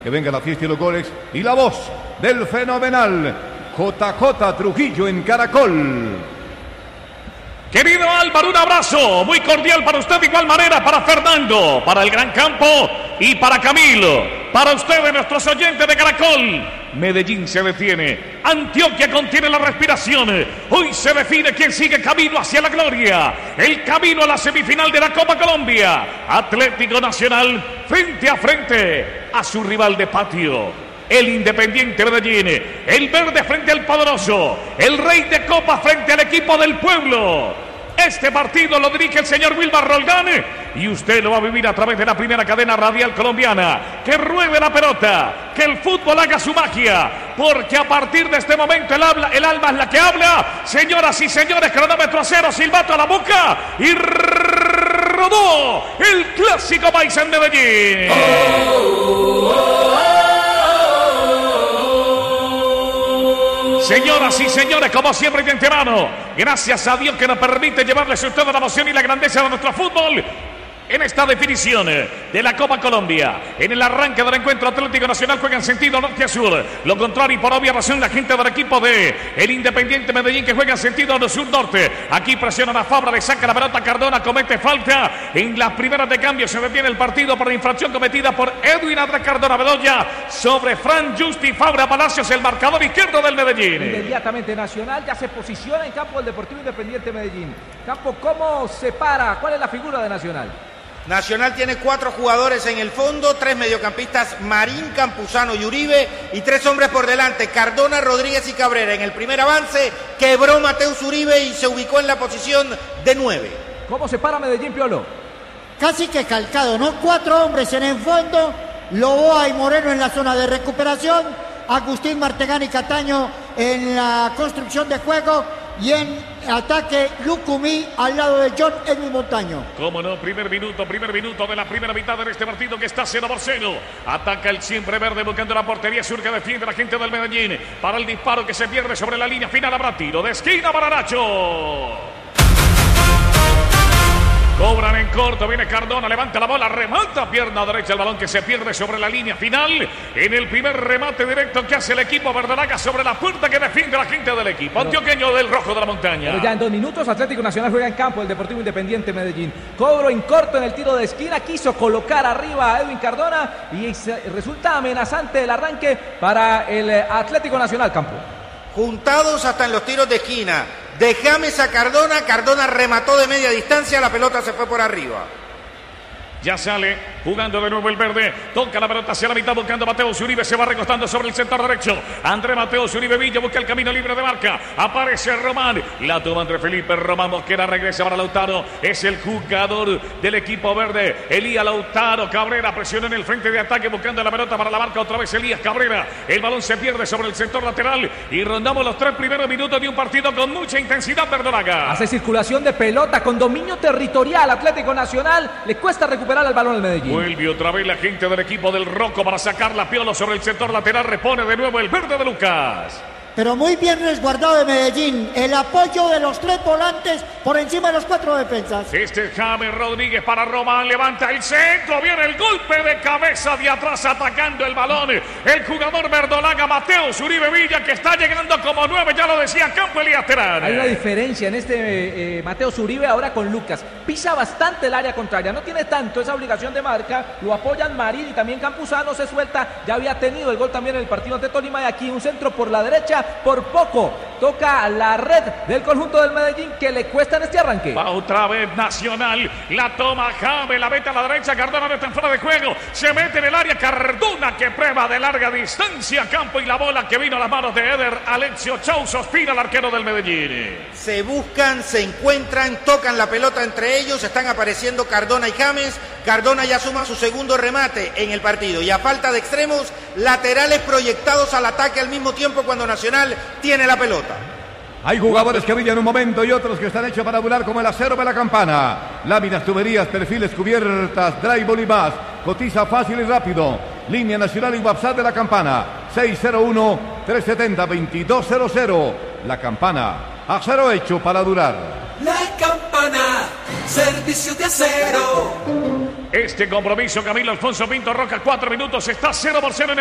Que venga la fiesta y los goles y la voz del fenomenal JJ Trujillo en Caracol. Querido Álvaro, un abrazo muy cordial para usted, de igual manera para Fernando, para el Gran Campo y para Camilo. Para ustedes, nuestros oyentes de Caracol. Medellín se detiene, Antioquia contiene la respiración. Hoy se define quién sigue camino hacia la gloria, el camino a la semifinal de la Copa Colombia. Atlético Nacional frente a frente a su rival de patio, el Independiente Medellín. El verde frente al poderoso, el rey de copa frente al equipo del pueblo. Este partido lo dirige el señor Wilmar Roldán y usted lo va a vivir a través de la primera cadena radial colombiana. Que ruede la pelota, que el fútbol haga su magia, porque a partir de este momento el alma es la que habla. Señoras y señores, cronómetro a cero, silbato a la boca y rodó el clásico país en Medellín. Señoras y señores, como siempre de antemano, gracias a Dios que nos permite llevarles a ustedes la emoción y la grandeza de nuestro fútbol en esta definición de la Copa Colombia. En el arranque del encuentro, Atlético Nacional juega en sentido norte a sur. Lo contrario, y por obvia razón, la gente del equipo de el Independiente Medellín, que juega en sentido sur-norte. Aquí presionan a Fabra, le saca la pelota a Cardona, comete falta. En las primeras de cambio se detiene el partido por la infracción cometida por Edwin Andrés Cardona Bedoya sobre Fran Justi Fabra Palacios, el marcador izquierdo del Medellín. Inmediatamente Nacional ya se posiciona en campo del Deportivo Independiente Medellín. Campo, ¿cómo se para? ¿Cuál es la figura de Nacional? Nacional tiene 4 jugadores en el fondo, 3 mediocampistas, Marín, Campuzano y Uribe, y 3 hombres por delante, Cardona, Rodríguez y Cabrera. En el primer avance quebró Mateus Uribe y se ubicó en la posición de 9. ¿Cómo se para Medellín, Piolo? Casi que calcado, ¿no? 4 hombres en el fondo, Loboa y Moreno en la zona de recuperación, Agustín Martegani y Cataño en la construcción de juego, y en ataque Lucumí al lado de John Edwin Montaño. Cómo no, primer minuto de la primera mitad de este partido que está 0-0. Ataca el siempre verde buscando la portería sur, que defiende la gente del Medellín. Para el disparo que se pierde sobre la línea final, habrá tiro de esquina para Nacho. Cobran en corto, viene Cardona, levanta la bola, remata pierna derecha, el balón que se pierde sobre la línea final. En el primer remate directo que hace el equipo verdolaga sobre la puerta que defiende la gente del equipo antioqueño del Rojo de la Montaña. Pero ya en 2 minutos Atlético Nacional juega en campo el Deportivo Independiente Medellín. Cobro en corto en el tiro de esquina, quiso colocar arriba a Edwin Cardona y resulta amenazante el arranque para el Atlético Nacional, campo. Juntados hasta en los tiros de esquina. De James a Cardona, Cardona remató de media distancia, la pelota se fue por arriba. Ya sale jugando de nuevo el verde. Toca la pelota hacia la mitad buscando a Mateus Uribe. Se va recostando sobre el sector derecho. André Mateus Uribe Villa busca el camino libre de marca. Aparece Román. La toma entre Felipe Román Mosquera. Regresa para Lautaro. Es el jugador del equipo verde. Elías Lautaro Cabrera presiona en el frente de ataque buscando la pelota para la marca. Otra vez Elías Cabrera. El balón se pierde sobre el sector lateral. Y rondamos los 3 primeros minutos de un partido con mucha intensidad verdolaga. Hace circulación de pelota con dominio territorial. Atlético Nacional le cuesta recuperar el balón al Medellín. Vuelve otra vez la gente del equipo del Rocco para sacar la Piolo sobre el sector lateral. Repone de nuevo el verde de Lucas. Pero muy bien resguardado de Medellín. El apoyo de los 3 volantes por encima de los 4 defensas. Este es James Rodríguez para Román. Levanta el centro. Viene el golpe de cabeza de atrás atacando el balón. El jugador verdolaga Mateus Uribe Villa, que está llegando como 9. Ya lo decía Campo Elías Terán. Hay una diferencia en este Mateus Uribe ahora con Lucas. Pisa bastante el área contraria. No tiene tanto esa obligación de marca. Lo apoyan Marín y también Campuzano. Se suelta. Ya había tenido el gol también en el partido ante Tolima. Y aquí un centro por la derecha. Por poco toca la red del conjunto del Medellín, que le cuesta en este arranque. Va otra vez Nacional, la toma James, la mete a la derecha, Cardona no está en fuera de juego, se mete en el área, Cardona que prueba de larga distancia, campo, y la bola que vino a las manos de Eder Alexio Chau Sospina, el arquero del Medellín. Se buscan, se encuentran, tocan la pelota entre ellos, están apareciendo Cardona y James. Cardona ya suma su segundo remate en el partido, y a falta de extremos, laterales proyectados al ataque al mismo tiempo cuando Nacional tiene la pelota. Hay jugadores que brillan un momento y otros que están hechos para volar, como el acero de la campana. Láminas, tuberías, perfiles, cubiertas, drywall y más. Cotiza fácil y rápido. Línea nacional y WhatsApp de la campana. 601-370-2200. La campana. Acero hecho para durar. La campana. Servicio de Acero. Este compromiso, Camilo Alfonso Pinto Roca, 4 minutos, está 0-0 en